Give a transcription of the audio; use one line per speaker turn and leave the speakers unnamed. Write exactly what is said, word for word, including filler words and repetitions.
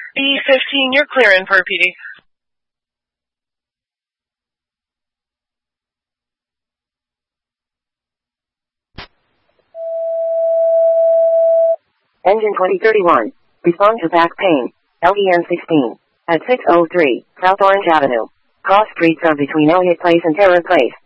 B fifteen, you're clearing for P D.
Engine twenty thirty-one. Respond to back pain. L E N sixteen. At six oh three, South Orange Avenue. Cross streets are between Elliott Place and Terror Place.